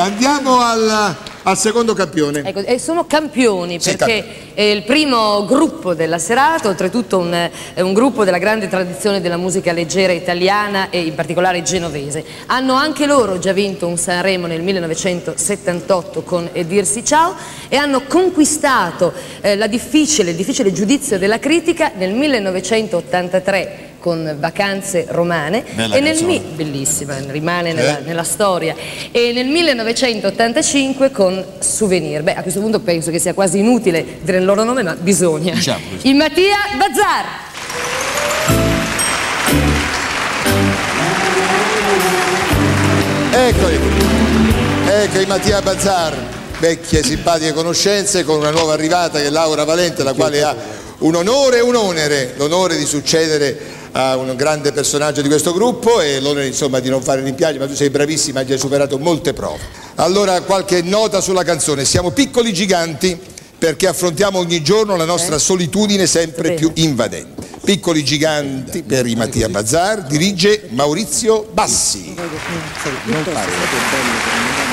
Andiamo al secondo campione. Ecco, e sono campioni Sì, perché è il primo gruppo della serata, oltretutto è un gruppo della grande tradizione della musica leggera italiana e in particolare genovese. Hanno anche loro già vinto un Sanremo nel 1978 con E dirsi ciao e hanno conquistato il difficile giudizio della critica nel 1983 con Vacanze romane. Bella E bellissima, rimane nella storia, e nel 1985 con Souvenir. Beh, a questo punto penso che sia quasi inutile dire il loro nome, ma bisogna. Diciamo. I Mattia Bazar. Eccoli, ecco i Mattia Bazar, vecchie simpatiche conoscenze con una nuova arrivata che è Laura Valente, la quale ha un onore e un onere, l'onore di succedere a un grande personaggio di questo gruppo e l'onere insomma di non fare rimpianti, ma tu sei bravissima, hai già superato molte prove. Allora qualche nota sulla canzone: siamo piccoli giganti perché affrontiamo ogni giorno la nostra solitudine sempre più invadente. Piccoli giganti per i Mattia Bazar, dirige Maurizio Bassi. Non fare.